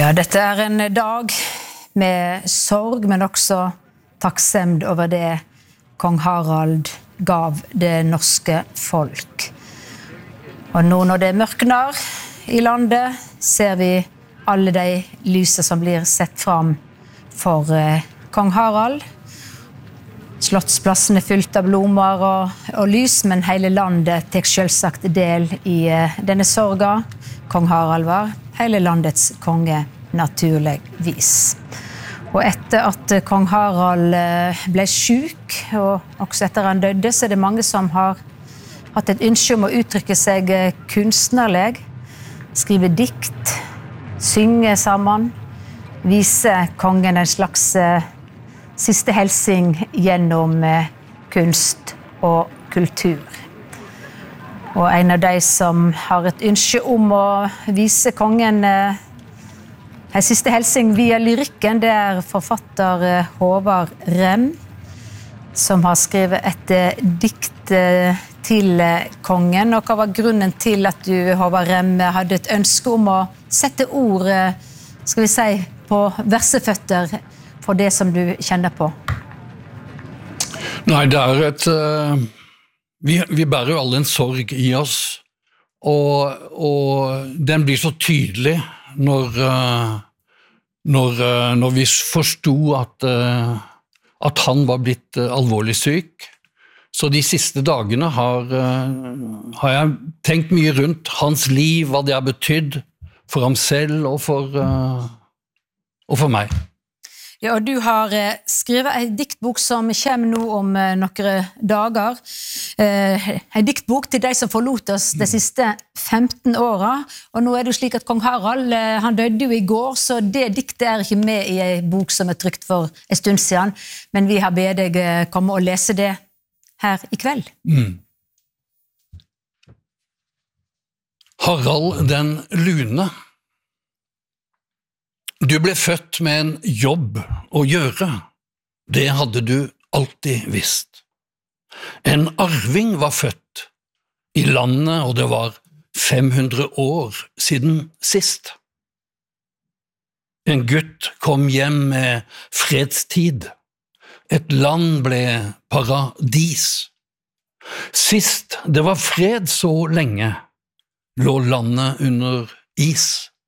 Ja, dette en dag med sorg, men også takksemd over det kong Harald gav det norske folk. Og nå når det mørkner i landet, ser vi alle de lyser som blir sett fram for kong Harald. Slottsplassen fylt av blommer og lys, men hele landet tek selvsagt del i denne sorga. Kong Harald var hele landets konge naturligvis. Og etter at kong Harald ble syk, og også etter han døde, så det mange som har hatt et ønske om å uttrykke seg kunstnerlig, skrive dikt, synge sammen, vise kongen en slags siste helsing gjennom kunst og kultur. Og en av de som har et ønske om å vise kongen en siste helsing via lyrikken, det forfatter Håvard Rem, som har skrevet et dikt til kongen. Og hva var grunnen til at du, Håvard Rem, hadde et ønske om å sette ord, skal vi si, på verseføtter for det som du kjenner på? Nei, det vi bærer jo alle en sorg i oss, og den blir så tydelig når vi forstod at han var blitt alvorlig syk. Så de siste dagene har jeg tenkt mye rundt hans liv, hva det har betydd for ham selv og for meg. Ja, og du har skrevet en diktbok som kommer nå om noen dager. En diktbok til de som forlot oss de siste 15 årene. Og nå det jo slik at kong Harald, han døde jo i går, så det diktet ikke med i en bok som trykt for en stund siden. Men vi har bedt deg komme og lese det her i kveld. Harald den lune. Du ble født med en jobb å gjøre. Det hadde du alltid visst. En arving var født i landet, og det var 500 år siden sist. En gutt kom hjem med fredstid. Et land ble paradis. Sist det var fred så lenge, lå landet under is.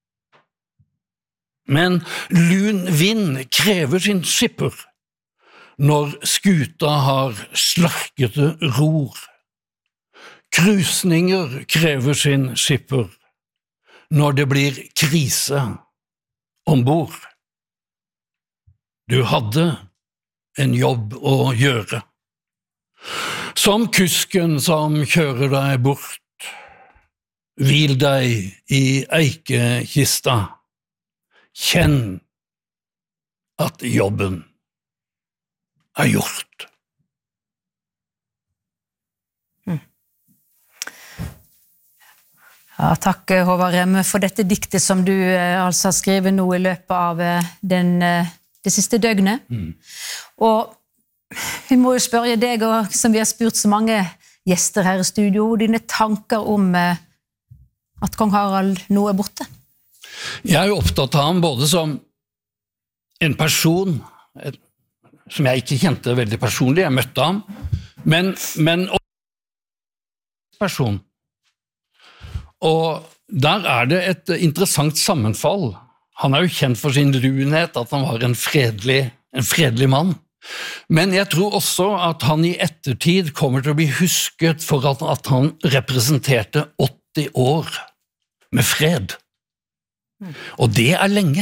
Men lun vind krever sin skipper når skuta har slarkete ror. Krusninger krever sin skipper når det blir krise ombord. Du hadde en jobb å gjøre. Som kusken som kjører deg bort, hvil deg i eikekista. Kjenn at jobben gjort. Ja, takk Håvard Rem for dette diktet som du altså har skrevet nå i løpet av det siste døgnet. Og vi må jo spørre deg, og som vi har spurt så mange gjester her i studio, dine tanker om at kong Harald nå borte? Jeg jo opptatt av ham både som en person, som jeg ikke kjente veldig personlig, jeg møtte ham, men også person. Og der det et interessant sammenfall. Han jo kjent for sin runhet, at han var en fredelig mann. Men jeg tror også at han i ettertid kommer til å bli husket for at han representerte 80 år med fred. Og det lenge.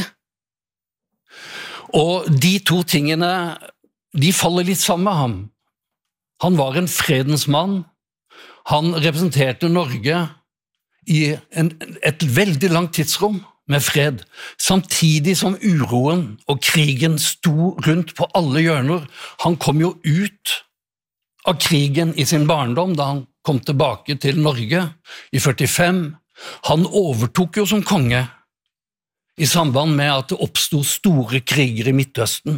Og de to tingene, de faller litt sammen med ham. Han var en fredens mann. Han representerte Norge i et veldig langt tidsrom med fred, samtidig som uroen og krigen sto rundt på alle hjørner. Han kom jo ut av krigen i sin barndom da han kom tilbake til Norge i 45. Han overtok jo som konge i samband med at det oppstod store kriger i Midtøsten.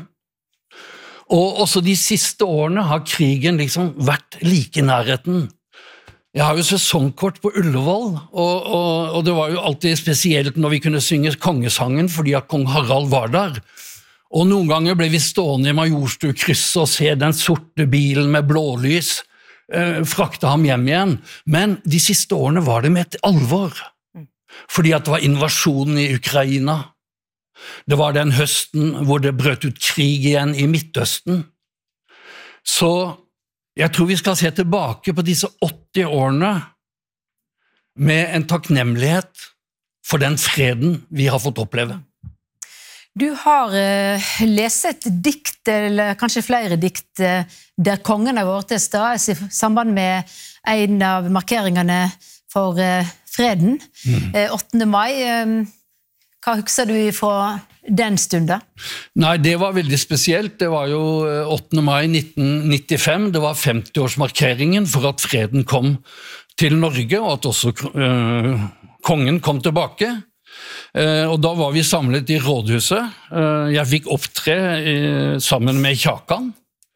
Og også de siste årene har krigen liksom vært like i nærheten. Jeg har jo sesongkort på Ullevål, og det var jo alltid spesielt når vi kunne synge kongesangen, fordi at kong Harald var der. Og noen ganger ble vi stående i Majorstukrysset og se den sorte bilen med blålys, frakte ham hjem igjen. Men de siste årene var det med et alvor, fordi at det var invasjonen i Ukraina. Det var den høsten hvor det brøt ut krig igjen i Midtøsten. Så jeg tror vi skal se tilbake på disse 80 årene med en takknemlighet for den freden vi har fått oppleve. Du har lest et dikt, eller kanskje flere dikt, der kongen har vært til stede i samband med en av markeringene for freden, 8. mai. Hva husker du fra den stunden? Nei, det var veldig spesielt. Det var jo 8. mai 1995. Det var 50-årsmarkeringen for at freden kom til Norge, og at også kongen kom tilbake. Og da var vi samlet i rådhuset. Jeg fikk opptre sammen med Kjakan,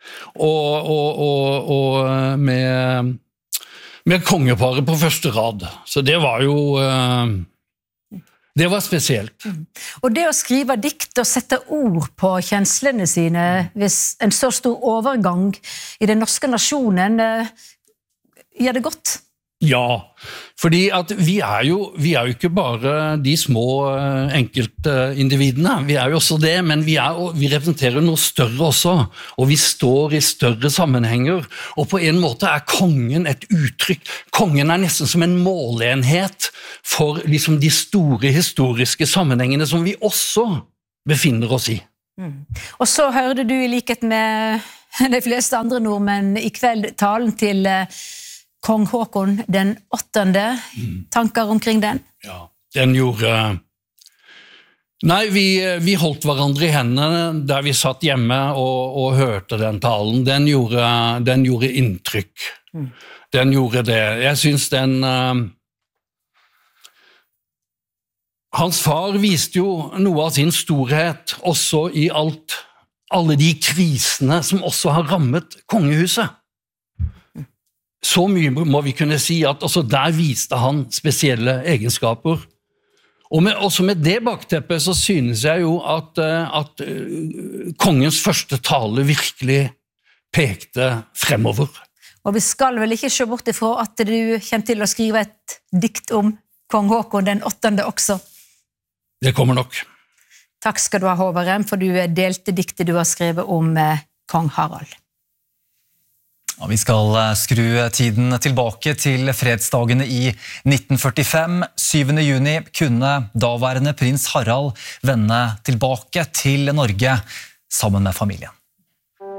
og med kongeparet på første rad. Så det var jo... Det var spesielt. Og det å skrive dikt og sette ord på kjenslene sine, hvis en så stor overgang i den norske nasjonen, gjør det godt? Ja, fordi at vi er jo ikke bare de små enkeltindividene, vi er jo også det, men vi representerer noe større også, og vi står i større sammenhenger, og på en måte er kongen et uttrykk. Kongen er nesten som en målenhet for liksom de store historiske sammenhengene som vi også befinner oss i. Og så hørte du i likhet med de fleste andre nordmenn i kveld talen til Kong Håkon den 8. Tanker omkring den? Ja, den gjorde... Nei, vi holdt hverandre i hendene der vi satt hjemme og hørte den talen. Den gjorde inntrykk. Den gjorde det. Jeg synes den... Hans far viste jo noe av sin storhet, også i alle de krisene som også har rammet kongehuset. Så mye må vi kunne si at også der viste han spesielle egenskaper. Og også med det bakteppet så synes jeg jo at kongens første tale virkelig pekte fremover. Og vi skal vel ikke se bort ifra at du kommer til å skrive et dikt om kong Håkon den 8. også? Det kommer nok. Takk skal du ha, Håvard, for du delte diktet du har skrevet om kong Harald. Ja, vi skal skru tiden tilbake til fredsdagene i 1945. 7. juni kunne daværende prins Harald vende tilbake til Norge sammen med familien.